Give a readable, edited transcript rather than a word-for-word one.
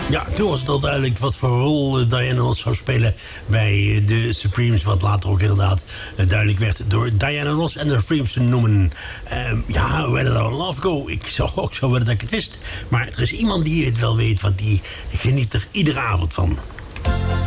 Ja, toen was het al duidelijk wat voor rol Diana Ross zou spelen bij de Supremes. Wat later ook inderdaad duidelijk werd door Diana Ross en de Supremes te noemen. Ja, Where Did Our Love Go? Ik zou ook zo willen dat ik het wist. Maar er is iemand die het wel weet, want die geniet er iedere avond van.